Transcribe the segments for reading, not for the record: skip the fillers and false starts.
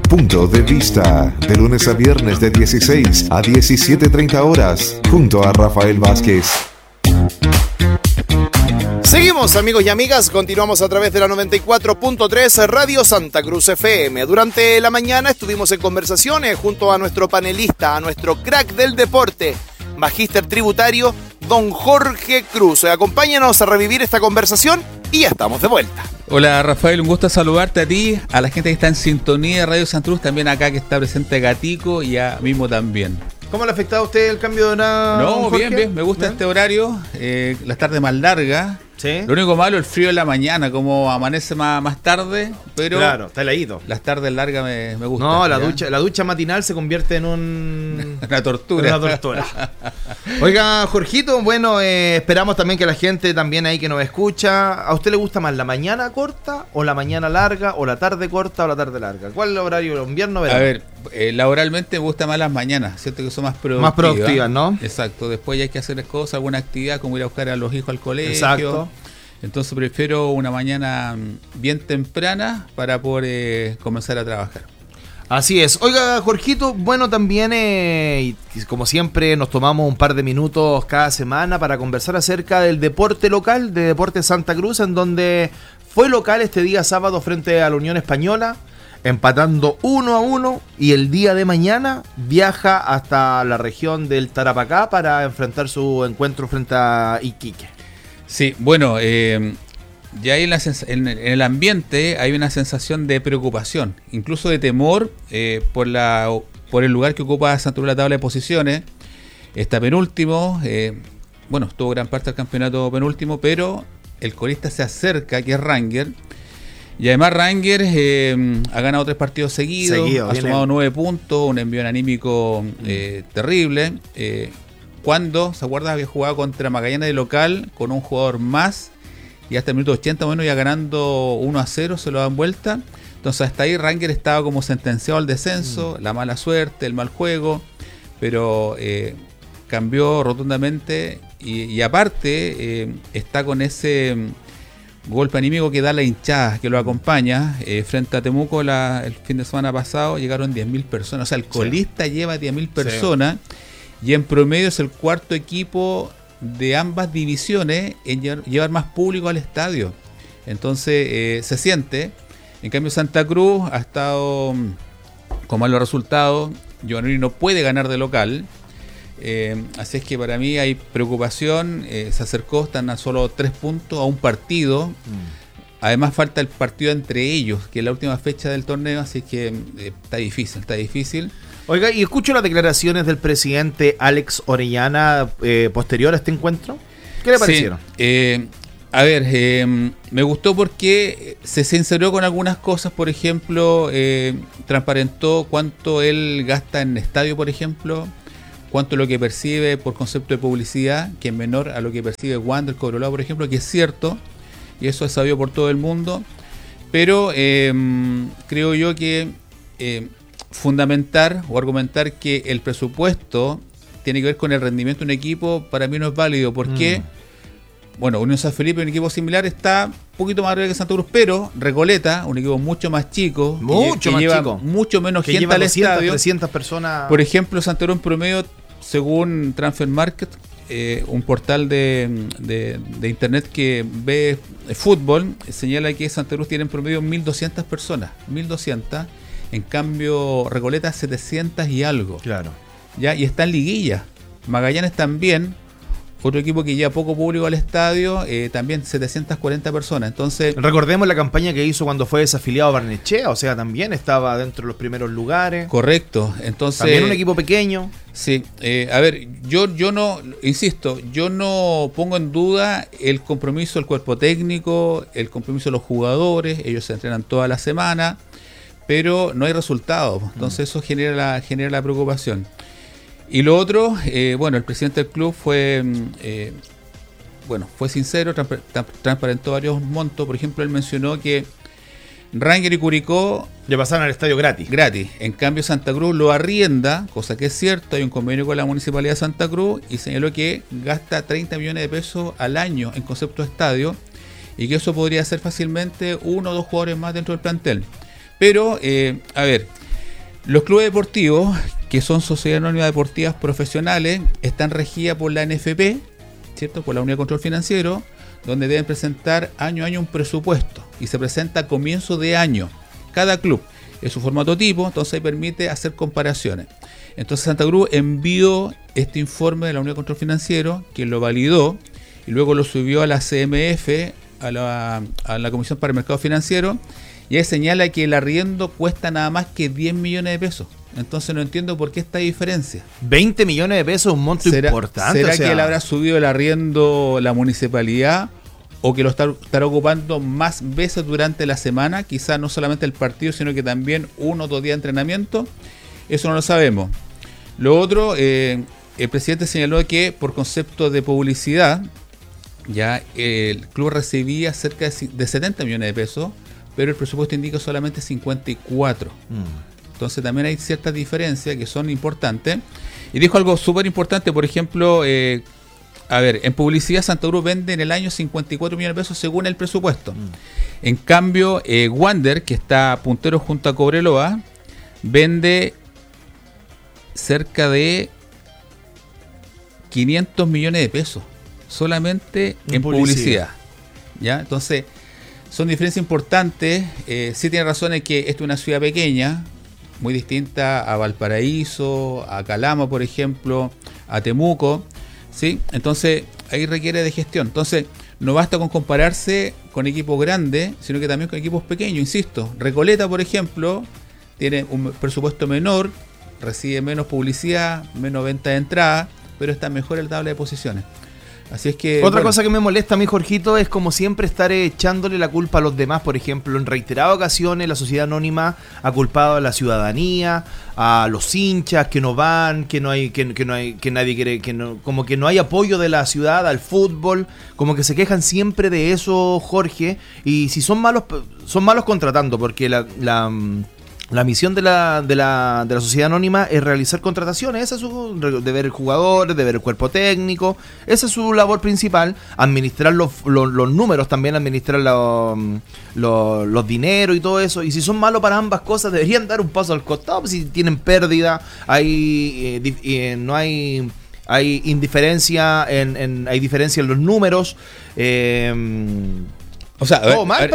Punto de Vista, de lunes a viernes de 16 a 17:30 horas, junto a Rafael Vázquez. Seguimos, amigos y amigas, continuamos a través de la 94.3 Radio Santa Cruz FM. Durante la mañana estuvimos en conversaciones junto a nuestro panelista, a nuestro crack del deporte, magíster tributario, don Jorge Cruz. Acompáñanos a revivir esta conversación y ya estamos de vuelta. Hola Rafael, un gusto saludarte a ti, a la gente que está en sintonía de Radio Santa Cruz, también acá que está presente Gatico y a mismo también. ¿Cómo le ha afectado a usted el cambio de hora? No, bien, me gusta este horario, las tardes más largas. ¿Sí? Lo único malo, el frío en la mañana, como amanece más tarde, pero claro, está heladito. Las tardes largas me gustan. No, la ducha matinal se convierte en una tortura. Oiga, Jorgito, bueno, esperamos también que la gente también ahí que nos escucha, ¿a usted le gusta más la mañana corta o la mañana larga o la tarde corta o la tarde larga? ¿Cuál es el horario? ¿El invierno o verano? A ver, laboralmente me gusta más las mañanas, siento que son más productivas. Más productivas, ¿no? Exacto, después ya hay que hacer cosas, alguna actividad como ir a buscar a los hijos al colegio. Exacto. Entonces prefiero una mañana bien temprana para poder comenzar a trabajar. Así es. Oiga, Jorgito, bueno, también, como siempre, nos tomamos un par de minutos cada semana para conversar acerca del deporte local, de Deportes Santa Cruz, en donde fue local este día sábado frente a la Unión Española, empatando 1-1, y el día de mañana viaja hasta la región del Tarapacá para enfrentar su encuentro frente a Iquique. Sí, bueno, ya hay en el ambiente hay una sensación de preocupación, incluso de temor por el lugar que ocupa Santa Cruz en la tabla de posiciones. Está penúltimo, estuvo gran parte del campeonato penúltimo, pero el colista se acerca, que es Ranger. Y además Ranger ha ganado 3 partidos seguidos, ha sumado 9 puntos, un envío anímico terrible. Cuando, ¿se acuerda? Había jugado contra Magallanes de local con un jugador más y hasta el minuto 80 ya ganando 1-0 se lo dan vuelta. Entonces hasta ahí Ranger estaba como sentenciado al descenso, la mala suerte, el mal juego, pero cambió rotundamente y aparte está con ese golpe anímico que da la hinchada que lo acompaña. Frente a Temuco el fin de semana pasado llegaron 10.000 personas, o sea el colista lleva 10.000 personas. Sí. Y en promedio es el cuarto equipo de ambas divisiones en llevar más público al estadio. Entonces se siente. En cambio Santa Cruz ha estado con malos resultados. Giovanni no puede ganar de local. Así es que para mí hay preocupación. Se acercó, están a solo 3 puntos a un partido. Además falta el partido entre ellos, que es la última fecha del torneo. Así que está difícil. Oiga, y escucho las declaraciones del presidente Alex Orellana posterior a este encuentro. ¿Qué le parecieron? Sí, me gustó porque se sinceró con algunas cosas. Por ejemplo, transparentó cuánto él gasta en estadio, por ejemplo, cuánto es lo que percibe por concepto de publicidad, que es menor a lo que percibe Wander, Cobreloa, por ejemplo, que es cierto, y eso es sabido por todo el mundo. Pero creo yo que fundamentar o argumentar que el presupuesto tiene que ver con el rendimiento de un equipo, para mí no es válido. Porque Unión San Felipe, un equipo similar, está un poquito más arriba que Santa Cruz, pero Recoleta, un equipo mucho más chico, que lleva mucho menos gente al estadio, 300 personas. Por ejemplo, Santa Cruz en promedio, según Transfer Market, un portal de internet que ve fútbol, señala que Santa Cruz tiene en promedio 1.200 personas, 1.200. En cambio, Recoleta 700 y algo. Claro. ¿Ya? Y está en liguilla. Magallanes también, otro equipo que lleva poco público al estadio, también 740 personas. Entonces, recordemos la campaña que hizo cuando fue desafiliado Barnechea, o sea, también estaba dentro de los primeros lugares. Correcto. Entonces, también un equipo pequeño. Sí. Yo no, insisto, yo no pongo en duda el compromiso del cuerpo técnico, el compromiso de los jugadores. Ellos se entrenan toda la semana, pero no hay resultados. Entonces eso genera la preocupación. Y lo otro, el presidente del club fue sincero, transparentó varios montos. Por ejemplo, él mencionó que Ranger y Curicó le pasaron al estadio gratis. En cambio, Santa Cruz lo arrienda, cosa que es cierto. Hay un convenio con la Municipalidad de Santa Cruz y señaló que gasta 30 millones de pesos al año en concepto de estadio y que eso podría ser fácilmente 1 o 2 jugadores más dentro del plantel. Pero, Los clubes deportivos, que son sociedades anónimas deportivas profesionales, están regidas por la NFP, ¿cierto? Por la Unidad de Control Financiero, donde deben presentar año a año un presupuesto y se presenta a comienzo de año. Cada club es su formato tipo, entonces permite hacer comparaciones. Entonces Santa Cruz envió este informe de la Unidad de Control Financiero, que lo validó y luego lo subió a la CMF, a la Comisión para el Mercado Financiero, y ahí señala que el arriendo cuesta nada más que 10 millones de pesos. Entonces no entiendo por qué esta diferencia. 20 millones de pesos es un monto importante. ¿Será que él habrá subido el arriendo la municipalidad o que lo estará ocupando más veces durante la semana? Quizás no solamente el partido, sino que también 1 o 2 días de entrenamiento. Eso no lo sabemos. Lo otro, el presidente señaló que por concepto de publicidad, ya el club recibía cerca de 70 millones de pesos, pero el presupuesto indica solamente 54. Entonces también hay ciertas diferencias que son importantes. Y dijo algo súper importante, por ejemplo, en publicidad Santa Cruz vende en el año 54 millones de pesos según el presupuesto. En cambio, Wander, que está puntero junto a Cobreloa, vende cerca de 500 millones de pesos solamente en publicidad. ¿Ya? Entonces, son diferencias importantes. Sí tiene razón en que esta es una ciudad pequeña, muy distinta a Valparaíso, a Calama, por ejemplo, a Temuco, ¿sí? Entonces, ahí requiere de gestión. Entonces, no basta con compararse con equipos grandes, sino que también con equipos pequeños, insisto. Recoleta, por ejemplo, tiene un presupuesto menor, recibe menos publicidad, menos venta de entrada, pero está mejor en la tabla de posiciones. Así es que otra cosa que me molesta a mí, Jorgito, es como siempre estar echándole la culpa a los demás. Por ejemplo, en reiteradas ocasiones la sociedad anónima ha culpado a la ciudadanía, a los hinchas que no van, que nadie quiere, como que no hay apoyo de la ciudad al fútbol, como que se quejan siempre de eso, Jorge. Y si son malos contratando, porque la misión de la sociedad anónima es realizar contrataciones. Esa es de ver el jugador, de ver el cuerpo técnico. Esa es su labor principal. Administrar los números también, administrar los dineros y todo eso. Y si son malos para ambas cosas, deberían dar un paso al costado. Si tienen pérdida, hay indiferencia hay diferencia en los números. O sea,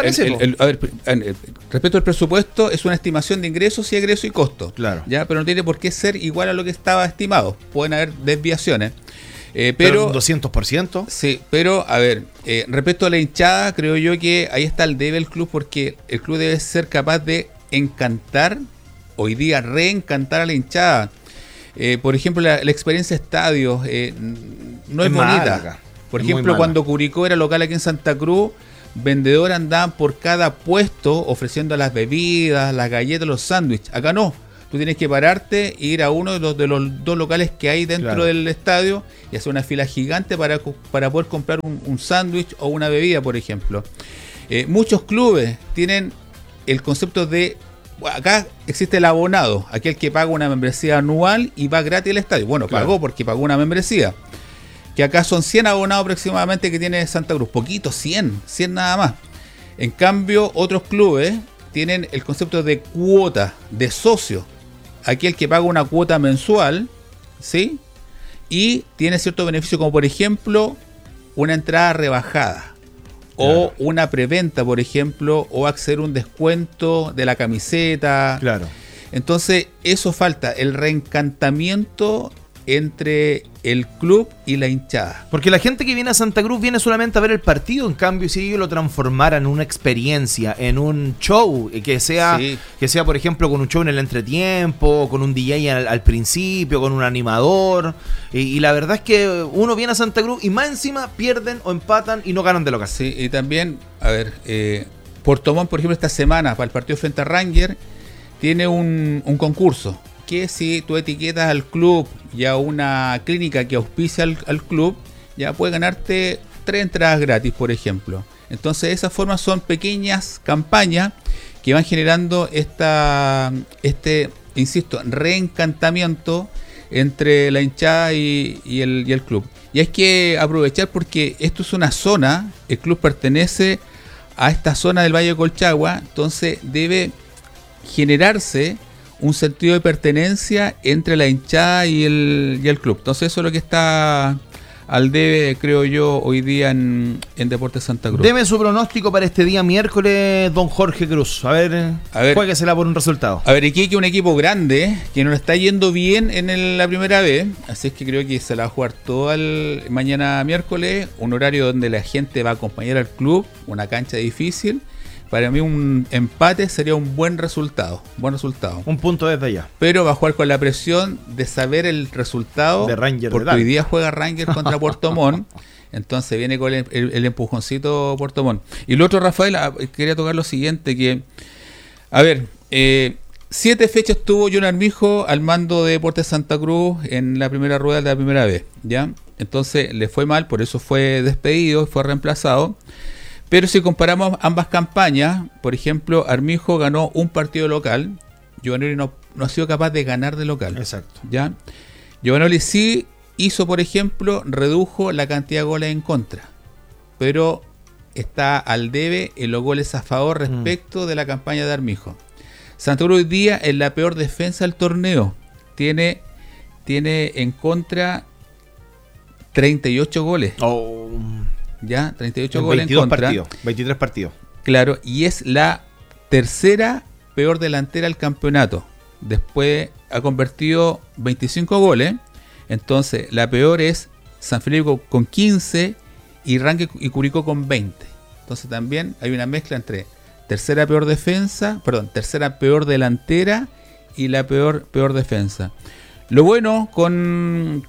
respecto al presupuesto, es una estimación de ingresos y egresos y costos. Claro. ¿Ya? Pero no tiene por qué ser igual a lo que estaba estimado. Pueden haber desviaciones. Pero 200%. Sí, pero respecto a la hinchada, creo yo que ahí está el debe del club, porque el club debe ser capaz de encantar, hoy día reencantar a la hinchada. Por ejemplo, la experiencia estadio no es bonita. Acá. Por ejemplo, cuando Curicó era local aquí en Santa Cruz, vendedores andaban por cada puesto ofreciendo las bebidas, las galletas, los sándwiches. Acá no. Tú tienes que pararte e ir a uno de los 2 locales que hay dentro del estadio y hacer una fila gigante para poder comprar un sándwich o una bebida, por ejemplo. Muchos clubes tienen el concepto de... Acá existe el abonado, aquel que paga una membresía anual y va gratis al estadio. Bueno, pagó porque pagó una membresía. Que acá son 100 abonados aproximadamente que tiene Santa Cruz. Poquito, 100 nada más. En cambio, otros clubes tienen el concepto de cuota, de socio. Aquel que paga una cuota mensual, ¿sí? Y tiene cierto beneficio, como por ejemplo, una entrada rebajada. O una preventa, por ejemplo, o acceder a un descuento de la camiseta. Claro. Entonces, eso falta, el reencantamiento entre el club y la hinchada. Porque la gente que viene a Santa Cruz viene solamente a ver el partido. En cambio, si ellos lo transformaran en una experiencia, en un show, que sea por ejemplo con un show en el entretiempo, con un DJ al principio, con un animador, y la verdad es que uno viene a Santa Cruz y más encima pierden o empatan y no ganan de local. Sí, y también, Puerto Montt, por ejemplo, esta semana para el partido frente a Ranger tiene un concurso, que si tú etiquetas al club y a una clínica que auspicia al club, ya puedes ganarte 3 entradas gratis, por ejemplo. Entonces, de esa forma son pequeñas campañas que van generando insisto, reencantamiento entre la hinchada y el club. Y hay que aprovechar porque esto es una zona, el club pertenece a esta zona del Valle de Colchagua, entonces debe generarse un sentido de pertenencia entre la hinchada y el club. Entonces eso es lo que está al debe, creo yo, hoy día en Deportes Santa Cruz. Deme su pronóstico para este día miércoles, don Jorge Cruz. A ver, juéguesela por un resultado. A ver, Iquique, un equipo grande que no le está yendo bien en la primera vez, así es que creo que se la va a jugar todo el mañana miércoles, un horario donde la gente va a acompañar al club, una cancha difícil. Para mí un empate sería un buen resultado. Un punto desde allá. Pero va a jugar con la presión de saber el resultado. De Ranger. Porque hoy día juega Ranger contra Puerto Montt. Entonces viene con el empujoncito Puerto Montt. Y lo otro, Rafael, quería tocar lo siguiente. A ver, 7 fechas tuvo John Armijo al mando de Deportes Santa Cruz en la primera rueda de la primera vez. ¿Ya? Entonces le fue mal, por eso fue despedido, fue reemplazado. Pero si comparamos ambas campañas, por ejemplo, Armijo ganó un partido local, Giovanoli no ha sido capaz de ganar de local. Exacto. ¿Ya? Giovanoli sí hizo, por ejemplo, redujo la cantidad de goles en contra, pero está al debe en los goles a favor respecto de la campaña de Armijo. Santa Cruz hoy día es la peor defensa del torneo. Tiene en contra 38 goles. Ya, 38 goles en contra. 23 partidos. Claro, y es la tercera peor delantera del campeonato. Después ha convertido 25 goles. Entonces, la peor es San Felipe con 15 y Ranque y Curicó con 20. Entonces, también hay una mezcla entre tercera peor delantera y la peor defensa. Lo bueno con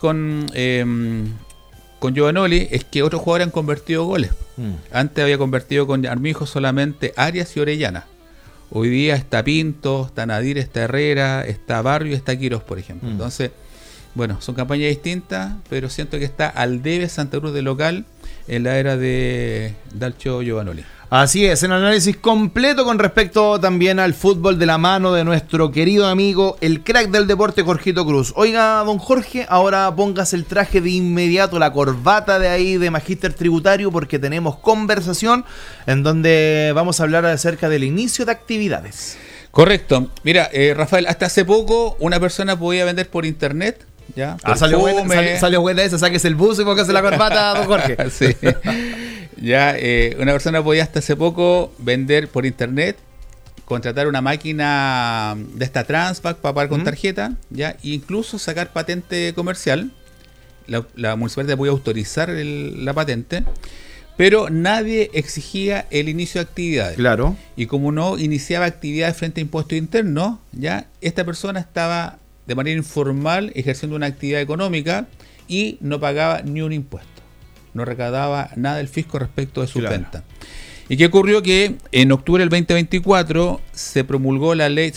Giovanoli es que otros jugadores han convertido goles. Antes había convertido con Armijo solamente Arias y Orellana. Hoy día está Pinto, está Nadir, está Herrera, está Barrio y está Quiroz, por ejemplo. Entonces, bueno, son campañas distintas, pero siento que está al debe Santa Cruz de local en la era de Dalcho Giovanoli. Así es, en análisis completo con respecto también al fútbol de la mano de nuestro querido amigo, el crack del deporte, Jorgito Cruz. Oiga, don Jorge, ahora póngase el traje de inmediato, la corbata de ahí de Magíster Tributario, porque tenemos conversación en donde vamos a hablar acerca del inicio de actividades. Correcto. Mira, Rafael, hasta hace poco una persona podía vender por internet. ¿Ya? Salió buena esa, sáquese el buzo y póngase la corbata, don Jorge. Sí. Ya, una persona podía hasta hace poco vender por internet, contratar una máquina de esta Transpac para pagar con tarjeta, ya, e incluso sacar patente comercial. La municipalidad podía autorizar la patente, pero nadie exigía el inicio de actividades. Claro. Y como no iniciaba actividades frente a impuestos internos, ya esta persona estaba de manera informal ejerciendo una actividad económica y no pagaba ni un impuesto. No recaudaba nada del fisco respecto de su venta. ¿Y qué ocurrió? Que en octubre del 2024 se publicó la ley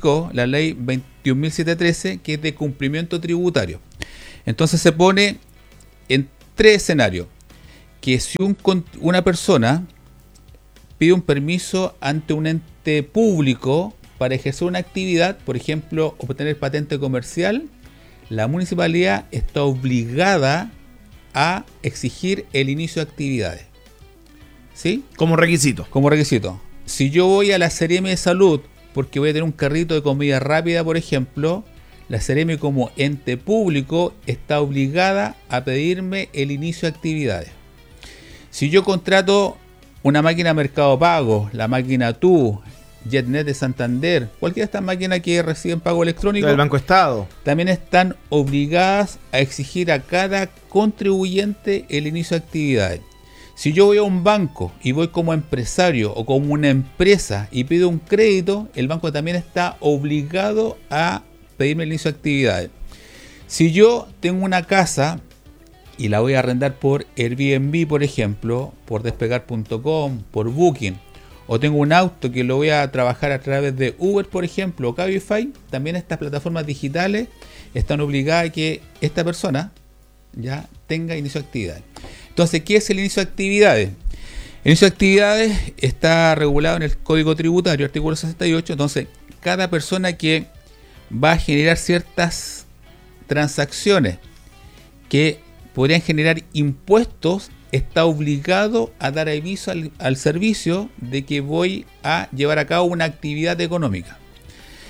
21.713, que es de cumplimiento tributario. Entonces se pone en 3 escenarios. Que si una persona pide un permiso ante un ente público para ejercer una actividad, por ejemplo, obtener patente comercial, la municipalidad está obligada a exigir el inicio de actividades. ¿Sí? Como requisito. Como requisito. Si yo voy a la Seremi de Salud porque voy a tener un carrito de comida rápida, por ejemplo, la Seremi como ente público está obligada a pedirme el inicio de actividades. Si yo contrato una máquina Mercado Pago, la máquina TU, JetNet de Santander, cualquiera de estas máquinas que reciben pago electrónico del Banco Estado, también están obligadas a exigir a cada contribuyente el inicio de actividades. Si yo voy a un banco y voy como empresario o como una empresa y pido un crédito, el banco también está obligado a pedirme el inicio de actividades. Si yo tengo una casa y la voy a arrendar por Airbnb, por ejemplo, por despegar.com, por Booking, o tengo un auto que lo voy a trabajar a través de Uber, por ejemplo, o Cabify, también estas plataformas digitales están obligadas a que esta persona ya tenga inicio de actividades. Entonces, ¿qué es el inicio de actividades? El inicio de actividades está regulado en el Código Tributario, artículo 68. Entonces, cada persona que va a generar ciertas transacciones que podrían generar impuestos está obligado a dar aviso al servicio de que voy a llevar a cabo una actividad económica.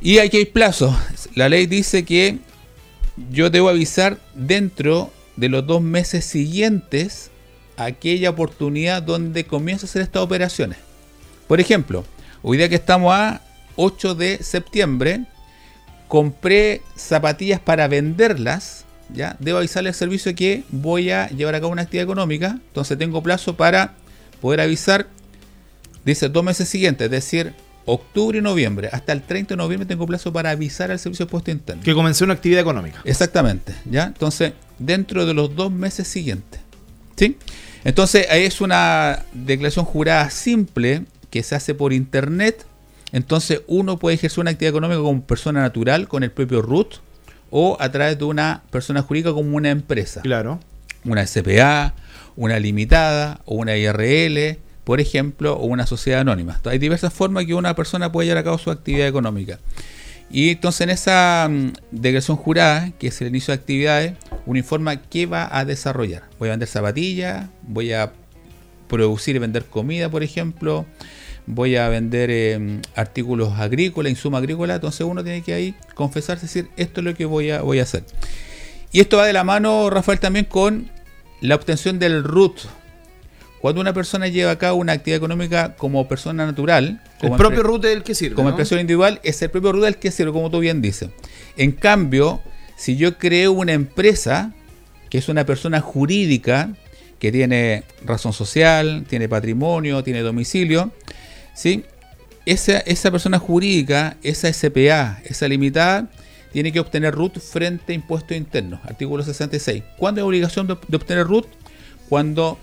Y aquí hay plazos. La ley dice que yo debo avisar dentro de los 2 meses siguientes a aquella oportunidad donde comienzo a hacer estas operaciones. Por ejemplo, hoy día que estamos a 8 de septiembre, compré zapatillas para venderlas, ¿ya? Debo avisarle al servicio que voy a llevar a cabo una actividad económica, entonces tengo plazo para poder avisar, dice 2 meses siguientes, es decir, octubre y noviembre, hasta el 30 de noviembre tengo plazo para avisar al servicio de puesto interno. Que comencé una actividad económica. Exactamente, ¿ya? Entonces, dentro de los 2 meses siguientes, ¿sí? Entonces, ahí es una declaración jurada simple que se hace por internet. Entonces, uno puede ejercer una actividad económica como persona natural, con el propio RUT, o a través de una persona jurídica como una empresa. Claro. Una SPA, una limitada, o una IRL, por ejemplo, o una sociedad anónima. Hay diversas formas que una persona puede llevar a cabo su actividad económica. Y entonces en esa declaración jurada, que es el inicio de actividades, uno informa qué va a desarrollar. Voy a vender zapatillas, voy a producir y vender comida, por ejemplo, voy a vender artículos agrícolas, insumos agrícolas. Entonces uno tiene que ahí confesarse, decir, esto es lo que voy a hacer. Y esto va de la mano, Rafael, también con la obtención del RUT. Cuando una persona lleva a cabo una actividad económica como persona natural, como el propio RUT es el que sirve, como ¿no? persona individual, es el propio RUT el que sirve, como tú bien dices. En cambio, si yo creo una empresa, que es una persona jurídica, que tiene razón social, tiene patrimonio, tiene domicilio, ¿sí? Esa persona jurídica, esa SPA, esa limitada, tiene que obtener RUT frente a impuestos internos, artículo 66. ¿Cuándo hay obligación de obtener RUT? Cuando,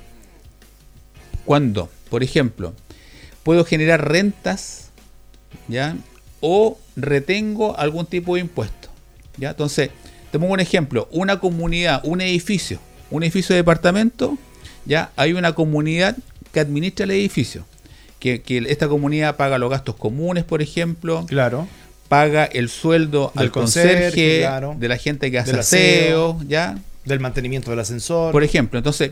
por ejemplo, puedo generar rentas, ¿ya? O retengo algún tipo de impuesto, ¿ya? Entonces, te pongo un ejemplo, una comunidad, un edificio de departamento, ¿ya? Hay una comunidad que administra el edificio, que esta comunidad paga los gastos comunes, por ejemplo. Claro. Paga el sueldo del al conserje, claro, de la gente que hace del aseo, ¿ya? Del mantenimiento del ascensor. Por ejemplo, entonces,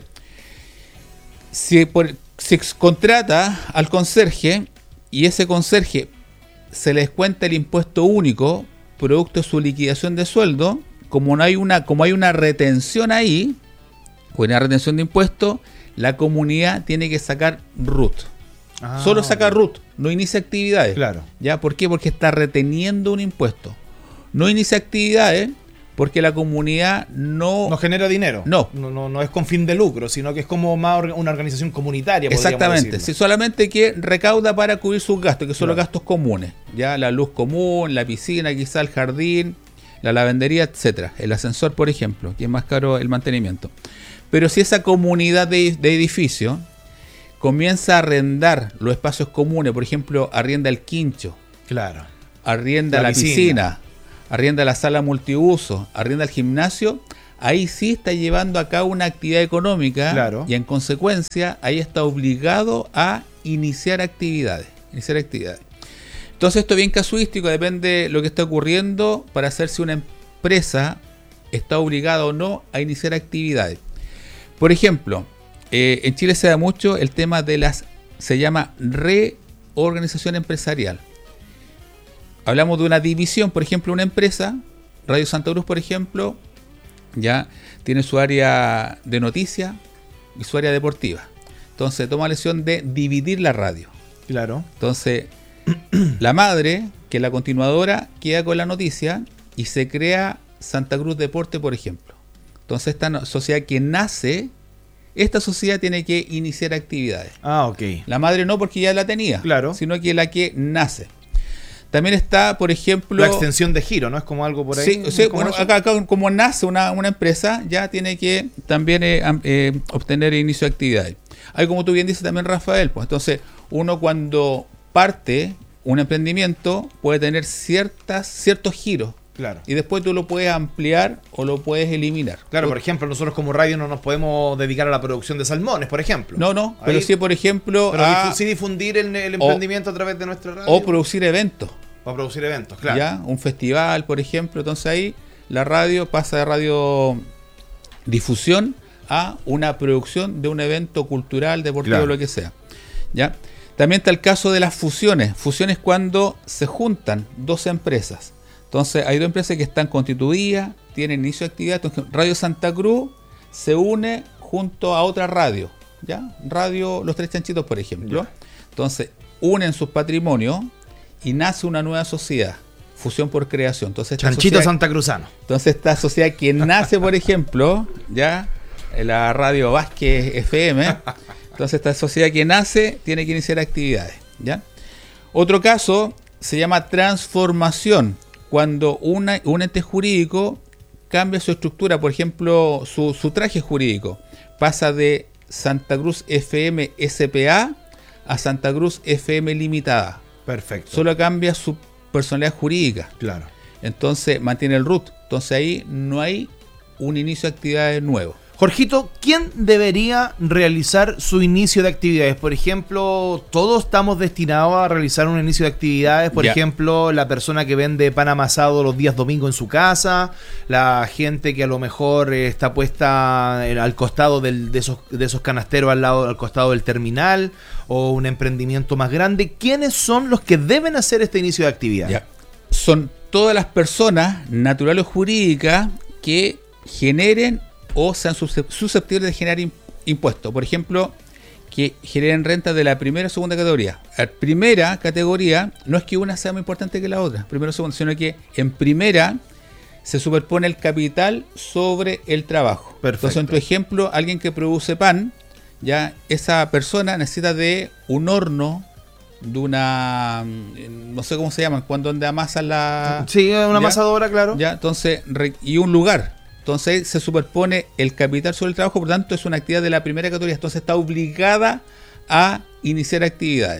si contrata al conserje y ese conserje se le descuenta el impuesto único producto de su liquidación de sueldo, como hay una retención ahí, o una retención de impuestos, la comunidad tiene que sacar RUT. Solo saca RUT, no inicia actividades. Claro. ¿Ya? ¿Por qué? Porque está reteniendo un impuesto. No inicia actividades porque la comunidad no genera dinero. No es con fin de lucro, sino que es como más una organización comunitaria. Exactamente. Sí, solamente que recauda para cubrir sus gastos, que son los gastos comunes. Ya la luz común, la piscina, quizá el jardín, la lavandería, etcétera. El ascensor, por ejemplo, que es más caro el mantenimiento. Pero si esa comunidad de edificio comienza a arrendar los espacios comunes, por ejemplo, arrienda el quincho, claro, arrienda la piscina, arrienda la sala multiuso, arrienda el gimnasio, ahí sí está llevando a cabo una actividad económica, claro, y en consecuencia ahí está obligado a iniciar actividades. Entonces esto es bien casuístico, depende de lo que está ocurriendo para saber si una empresa está obligada o no a iniciar actividades. Por ejemplo, en Chile se da mucho el tema de se llama reorganización empresarial. Hablamos de una división, por ejemplo, una empresa, Radio Santa Cruz, por ejemplo, ya tiene su área de noticias y su área deportiva. Entonces toma la decisión de dividir la radio. Claro. Entonces, la madre, que es la continuadora, queda con la noticia y se crea Santa Cruz Deporte, por ejemplo. Entonces esta sociedad que nace, esta sociedad tiene que iniciar actividades. Ok. La madre no, porque ya la tenía, claro, sino que la que nace. También está, por ejemplo, la extensión de giro, ¿no? Es como algo por ahí. Sí, bueno, acá como nace una empresa, ya tiene que también obtener inicio de actividades. Hay, como tú bien dices también, Rafael, pues entonces uno cuando parte un emprendimiento puede tener ciertos giros. Claro. Y después tú lo puedes ampliar o lo puedes eliminar. Claro, por ejemplo, nosotros como radio no nos podemos dedicar a la producción de salmones, por ejemplo. No, pero sí, por ejemplo, sí difundir el emprendimiento a través de nuestra radio. O producir eventos. O producir eventos, claro. ¿Ya? Un festival, por ejemplo. Entonces ahí la radio pasa de radiodifusión a una producción de un evento cultural, deportivo, claro, lo que sea. ¿Ya? También está el caso de las fusiones. Fusiones cuando se juntan dos empresas. Entonces hay dos empresas que están constituidas, tienen inicio de actividad. Entonces, Radio Santa Cruz se une junto a otra radio, ¿ya? Radio Los Tres Chanchitos, por ejemplo. Ya. Entonces unen sus patrimonios y nace una nueva sociedad. Fusión por creación. Entonces, Chanchito Santacruzano. Entonces esta sociedad que nace, por ejemplo, ya la Radio Vázquez FM. Entonces esta sociedad que nace tiene que iniciar actividades, ¿ya? Otro caso se llama transformación, cuando un ente jurídico cambia su estructura, por ejemplo, su traje jurídico. Pasa de Santa Cruz FM SPA a Santa Cruz FM Limitada. Perfecto. Solo cambia su personalidad jurídica. Claro. Entonces mantiene el RUT. Entonces ahí no hay un inicio de actividades nuevo. Jorgito, ¿quién debería realizar su inicio de actividades? Por ejemplo, todos estamos destinados a realizar un inicio de actividades. Por ejemplo, la persona que vende pan amasado los días domingos en su casa, la gente que a lo mejor está puesta al costado de esos canasteros al costado del terminal, o un emprendimiento más grande. ¿Quiénes son los que deben hacer este inicio de actividad? Ya. Son todas las personas naturales o jurídicas que generen o sean susceptibles de generar impuestos. Por ejemplo, que generen rentas de la primera o segunda categoría. La primera categoría no es que una sea más importante que la otra, primera o segunda, sino que en primera se superpone el capital sobre el trabajo. Perfecto. Entonces, en tu ejemplo, alguien que produce pan, ya esa persona necesita de un horno, de una, no sé cómo se llaman, cuando donde amasan la... Sí, una amasadora, claro. Ya, entonces, y un lugar. Entonces se superpone el capital sobre el trabajo, por tanto es una actividad de la primera categoría, entonces está obligada a iniciar actividades.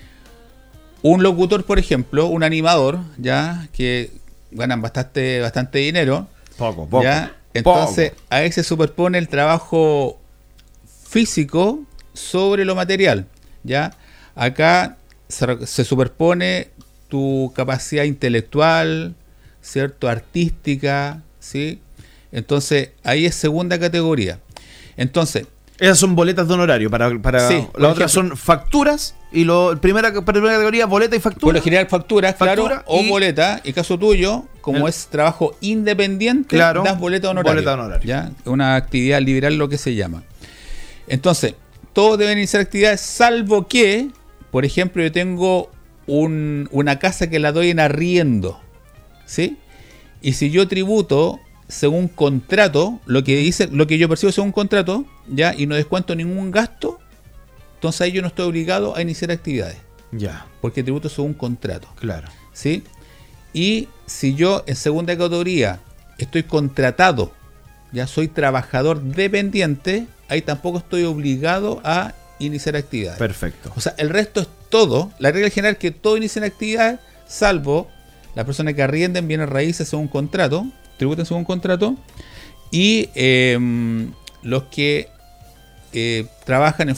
Un locutor, por ejemplo, un animador, ya que ganan bastante dinero, Poco. ¿ya? Entonces ahí se superpone el trabajo físico sobre lo material, ¿ya? Acá se superpone tu capacidad intelectual, ¿cierto? Artística, ¿sí? Entonces, ahí es segunda categoría. Entonces, esas son boletas de honorario. Para sí, la otra son facturas. Y primera categoría, boleta y factura. Por lo general, factura, claro, o y boleta. Y caso tuyo, como es trabajo independiente, claro, das boleta honoraria. Boleta honoraria. ¿Ya? Una actividad liberal, lo que se llama. Entonces, todos deben iniciar actividades, salvo que, por ejemplo, yo tengo una casa que la doy en arriendo, ¿sí? Y si yo tributo según contrato, lo que yo percibo según contrato, ya, y no descuento ningún gasto, entonces ahí yo no estoy obligado a iniciar actividades. Ya. Porque tributo según contrato. Claro. ¿Sí? Y si yo en segunda categoría estoy contratado, ya soy trabajador dependiente, ahí tampoco estoy obligado a iniciar actividades. Perfecto. O sea, el resto es todo. La regla general es que todo inicien actividades, salvo las personas que arrienden bienes raíces según contrato, tributen según contrato, y los que trabajan en